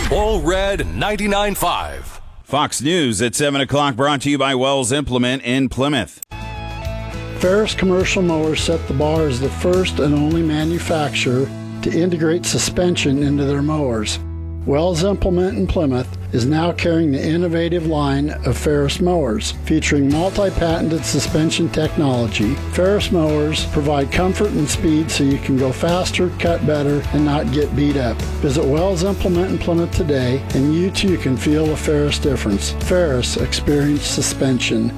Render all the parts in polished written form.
All Red 99.5. Fox News at 7 o'clock, brought to you by Wells Implement in Plymouth. Ferris Commercial Mowers set the bar as the first and only manufacturer to integrate suspension into their mowers. Wells Implement in Plymouth is now carrying the innovative line of Ferris mowers, featuring multi-patented suspension technology. Ferris mowers provide comfort and speed so you can go faster, cut better, and not get beat up. Visit Wells Implement in Plymouth today, and you too can feel the Ferris difference. Ferris Experience Suspension.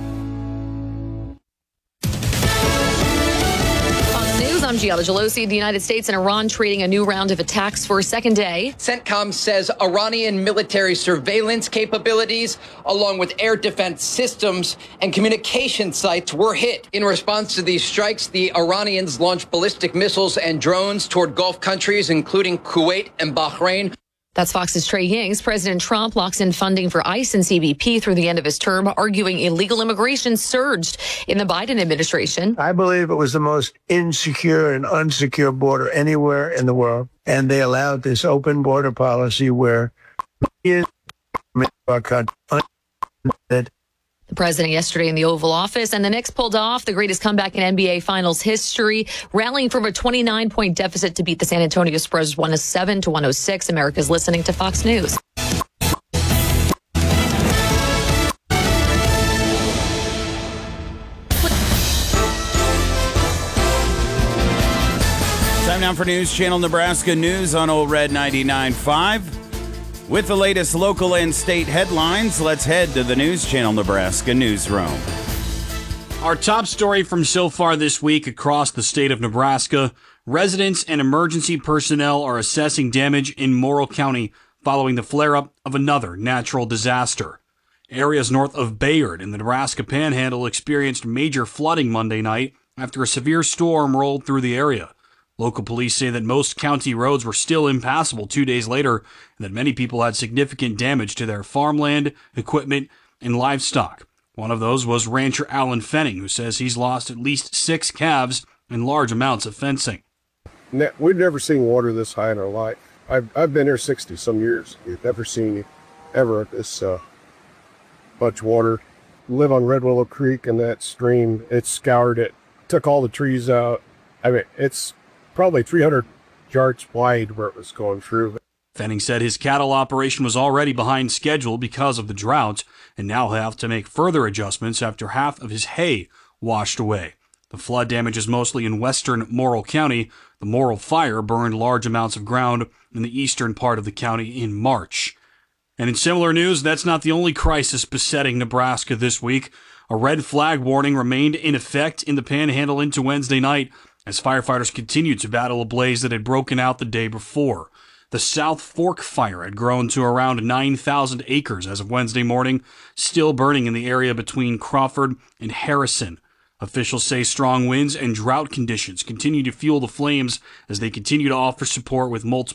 I'm Giada Gelosi. The United States and Iran treating a new round of attacks for a second day. CENTCOM says Iranian military surveillance capabilities, along with air defense systems and communication sites, were hit. In response to these strikes, the Iranians launched ballistic missiles and drones toward Gulf countries, including Kuwait and Bahrain. That's Fox's Trey Yings. President Trump locks in funding for ICE and CBP through the end of his term, arguing illegal immigration surged in the Biden administration. I believe it was the most insecure and unsecure border anywhere in the world. And they allowed this open border policy where our country. The president yesterday in the Oval Office, and the Knicks pulled off the greatest comeback in NBA Finals history, rallying from a 29-point deficit to beat the San Antonio Spurs 107-106. America's listening to Fox News. Time now for News Channel Nebraska News on Old Red 99.5. With the latest local and state headlines, let's head to the News Channel Nebraska newsroom. Our top story from so far this week across the state of Nebraska: residents and emergency personnel are assessing damage in Morrill County following the flare-up of another natural disaster. Areas north of Bayard in the Nebraska Panhandle experienced major flooding Monday night after a severe storm rolled through the area. Local police say that most county roads were still impassable 2 days later, and that many people had significant damage to their farmland, equipment, and livestock. One of those was rancher Alan Fenning, who says he's lost at least 6 calves and large amounts of fencing. We've never seen water this high in our life. I've been here 60-some years. We've never seen ever this much water. Live on Red Willow Creek, and that stream, it scoured it, took all the trees out. I mean, it's probably 300 yards wide where it was going through. Fenning said his cattle operation was already behind schedule because of the drought, and now he'll have to make further adjustments after half of his hay washed away. The flood damage is mostly in western Morrill County. The Morrill fire burned large amounts of ground in the eastern part of the county in March. And in similar news, that's not the only crisis besetting Nebraska this week. A red flag warning remained in effect in the Panhandle into Wednesday night as firefighters continued to battle a blaze that had broken out the day before. The South Fork fire had grown to around 9,000 acres as of Wednesday morning, still burning in the area between Crawford and Harrison. Officials say strong winds and drought conditions continue to fuel the flames as they continue to offer support with multiple